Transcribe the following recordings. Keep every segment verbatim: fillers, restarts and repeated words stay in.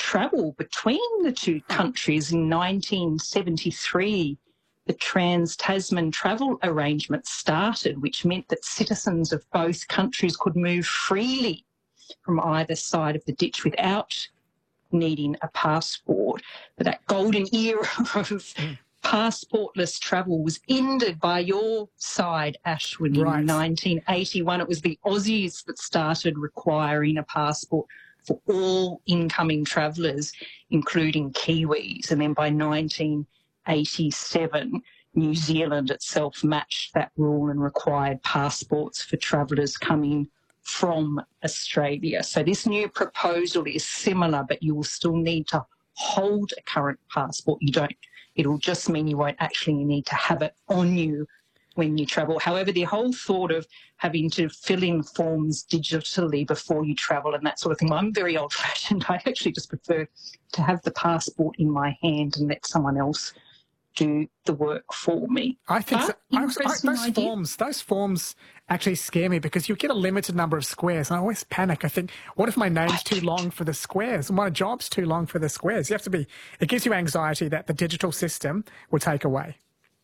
travel between the two countries in nineteen seventy-three, the Trans-Tasman Travel Arrangement started, which meant that citizens of both countries could move freely from either side of the ditch without needing a passport. But that golden era of mm. passportless travel was ended by your side, Ashwin, right. in nineteen eighty-one. It was the Aussies that started requiring a passport for all incoming travellers, including Kiwis. And then by nineteen eighty-seven, New Zealand itself matched that rule and required passports for travellers coming from Australia. So this new proposal is similar, but you will still need to hold a current passport. You don't, it'll just mean you won't actually need to have it on you when you travel. However, the whole thought of having to fill in forms digitally before you travel and that sort of thing, I'm very old-fashioned. I actually just prefer to have the passport in my hand and let someone else do the work for me. I think so. I, I, those idea. forms, those forms actually scare me because you get a limited number of squares, and I always panic. I think, what if my name's too long for the squares? My job's too long for the squares. You have to be. It gives you anxiety that the digital system will take away.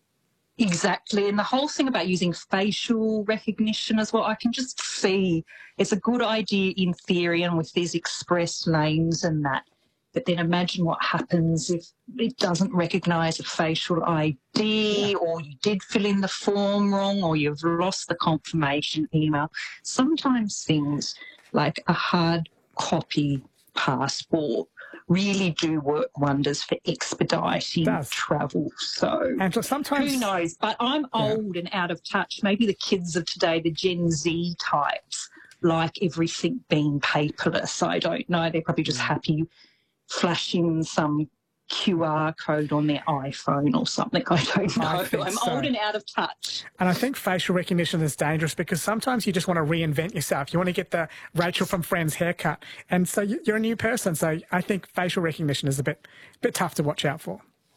Exactly, and the whole thing about using facial recognition as well, I can just see it's a good idea in theory and with these express lanes and that. But then imagine what happens if it doesn't recognise a facial I D yeah. or you did fill in the form wrong or you've lost the confirmation email. Sometimes things like a hard copy passport really do work wonders for expediting travel. So and so sometimes, who knows? But I'm old yeah. and out of touch. Maybe the kids of today, the Gen Z types, like everything being paperless. I don't know. They're probably just mm. happy flashing some Q R code on their iPhone or something. I don't know. I I'm so. old and out of touch. And I think facial recognition is dangerous because sometimes you just want to reinvent yourself. You want to get the Rachel from Friends haircut. And so you're a new person. So I think facial recognition is a bit, bit tough to watch out for.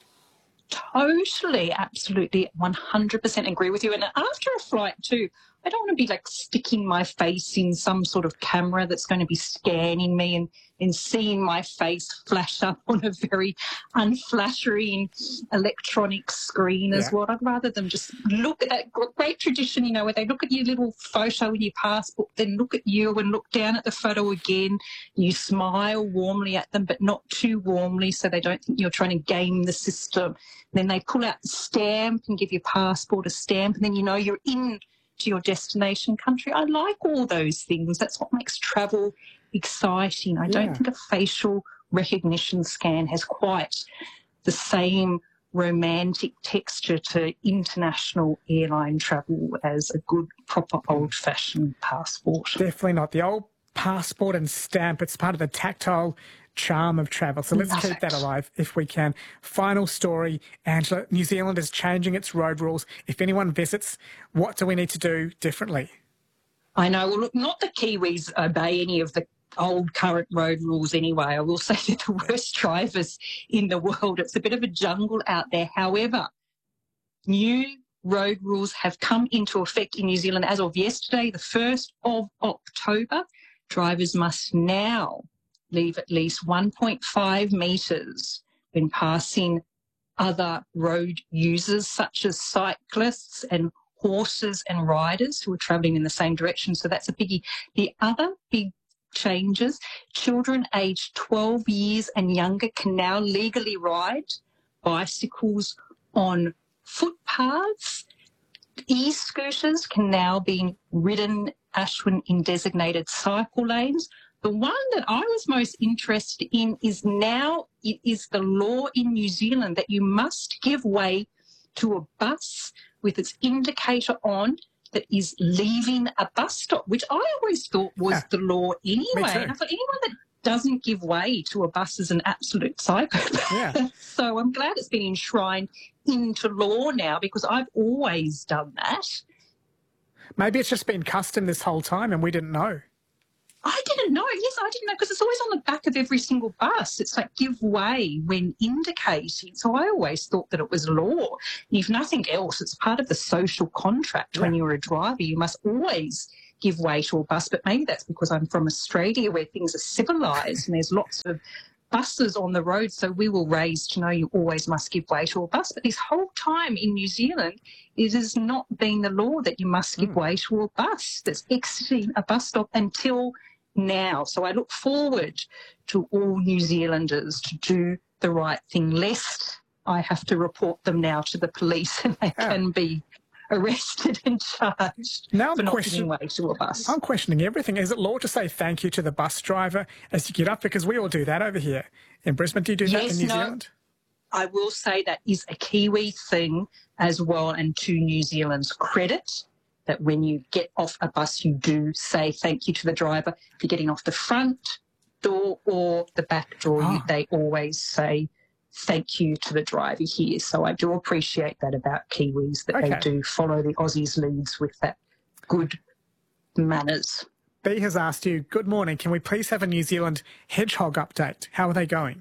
Totally, absolutely, one hundred percent agree with you. And after a flight too, I don't want to be like sticking my face in some sort of camera that's going to be scanning me and, and seeing my face flash up on a very unflattering electronic screen as yeah. well. I'd rather them just look at that great tradition, you know, where they look at your little photo in your passport, then look at you and look down at the photo again. You smile warmly at them, but not too warmly so they don't think you're trying to game the system. Then they pull out the stamp and give your passport a stamp, and then you know you're in to your destination country. I like all those things. That's what makes travel exciting. I yeah. don't think a facial recognition scan has quite the same romantic texture to international airline travel as a good, proper, old-fashioned passport. Definitely not. The old passport and stamp, it's part of the tactile charm of travel. So let's Love keep it. that alive if we can. Final story, Angela. New Zealand is changing its road rules. If anyone visits, what do we need to do differently? I know. Well, look, not the Kiwis obey any of the old current road rules anyway. I will say they're the worst drivers in the world. It's a bit of a jungle out there. However, new road rules have come into effect in New Zealand as of yesterday, the first of October. Drivers must now leave at least one point five metres when passing other road users such as cyclists and horses and riders who are travelling in the same direction. So that's a biggie. The other big changes, children aged twelve years and younger can now legally ride bicycles on footpaths. E-scooters can now be ridden, Ashwin, in designated cycle lanes. The one that I was most interested in is now it is the law in New Zealand that you must give way to a bus with its indicator on that is leaving a bus stop, which I always thought was yeah. the law anyway. And I thought anyone that doesn't give way to a bus is an absolute psychopath. Yeah. So I'm glad it's been enshrined into law now because I've always done that. Maybe it's just been custom this whole time and we didn't know. I didn't know. Yes, I didn't know because it's always on the back of every single bus. It's like give way when indicating. So I always thought that it was law. And if nothing else, it's part of the social contract yeah. when you're a driver. You must always give way to a bus. But maybe that's because I'm from Australia where things are civilised and there's lots of buses on the road, so we were raised to know you always must give way to a bus. But this whole time in New Zealand, it has not been the law that you must give mm. way to a bus that's exiting a bus stop until now. So I look forward to all New Zealanders to do the right thing, lest I have to report them now to the police and they yeah. can be arrested and charged now for I'm not question- giving way to a bus. I'm questioning everything. Is it law to say thank you to the bus driver as you get up? Because we all do that over here in Brisbane. Do you do yes, that in New no, Zealand? I will say that is a Kiwi thing as well, and to New Zealand's credit, that when you get off a bus, you do say thank you to the driver. If you're getting off the front door or the back door, oh. you, they always say thank you to the driver here. So I do appreciate that about Kiwis, that okay. they do follow the Aussies' leads with that good manners. B has asked you, good morning, can we please have a New Zealand hedgehog update? How are they going?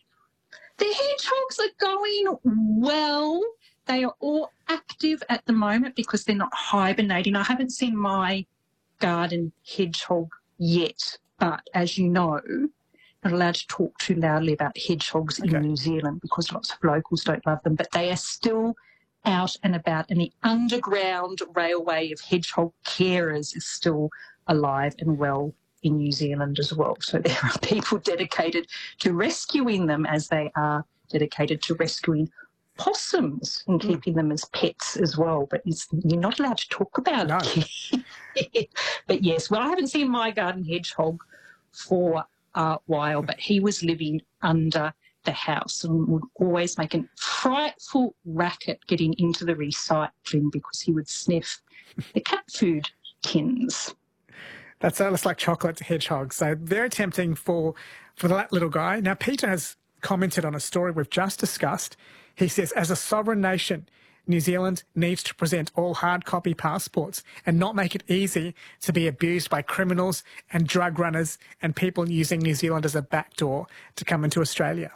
The hedgehogs are going well. They are all active at the moment because they're not hibernating. I haven't seen my garden hedgehog yet, but as you know, not allowed to talk too loudly about hedgehogs okay. in New Zealand because lots of locals don't love them, but they are still out and about, and the underground railway of hedgehog carers is still alive and well in New Zealand as well. So there are people dedicated to rescuing them as they are dedicated to rescuing possums and keeping mm. them as pets as well. But it's, you're not allowed to talk about no. it. But yes, well, I haven't seen my garden hedgehog for a while, but he was living under the house and would always make a frightful racket getting into the recycling because he would sniff the cat food tins. That sounds like chocolate hedgehogs. So very tempting for, for that little guy. Now, Peter has commented on a story we've just discussed. He says, as a sovereign nation, New Zealand needs to present all hard copy passports and not make it easy to be abused by criminals and drug runners and people using New Zealand as a backdoor to come into Australia.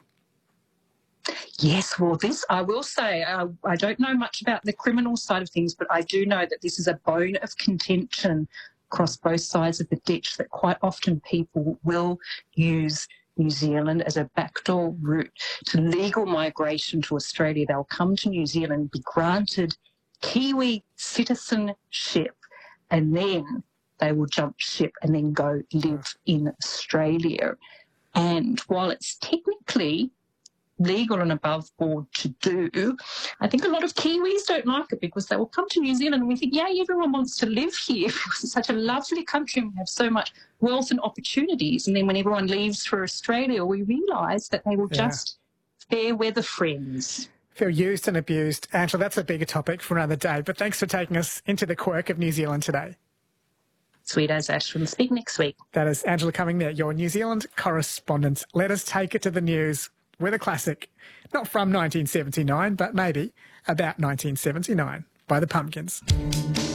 Yes, well, this, I will say, I, I don't know much about the criminal side of things, but I do know that this is a bone of contention across both sides of the ditch, that quite often people will use New Zealand as a backdoor route to legal migration to Australia. They'll come to New Zealand, be granted Kiwi citizenship, and then they will jump ship and then go live in Australia. And while it's technically legal and above board to do, I think a lot of Kiwis don't like it because they will come to New Zealand and we think, yeah, everyone wants to live here because it's such a lovely country and we have so much wealth and opportunities. And then when everyone leaves for Australia, we realise that they will yeah. just fair weather friends. Feel used and abused. Angela, that's a bigger topic for another day, but thanks for taking us into the quirk of New Zealand today. Sweet as Ashton. Speak next week. That is Angela Cumming there, your New Zealand correspondent. Let us take it to the news with a classic, not from nineteen seventy-nine, but maybe about nineteen seventy-nine, by the Pumpkins.